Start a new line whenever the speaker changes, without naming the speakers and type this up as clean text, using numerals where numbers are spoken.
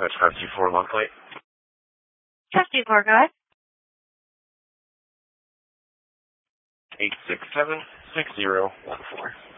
That's 524 long plate.
524, go ahead.
867-6014.